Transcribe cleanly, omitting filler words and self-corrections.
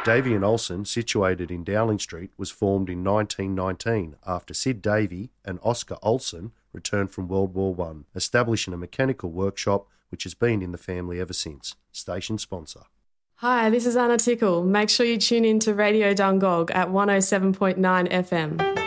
Davey and Olsen, situated in Dowling Street, was formed in 1919 after Sid Davey and Oscar Olsen returned from World War I, establishing a mechanical workshop which has been in the family ever since. Station sponsor. Hi, this is Anna Tickle. Make sure you tune in to Radio Dungog at 107.9 FM.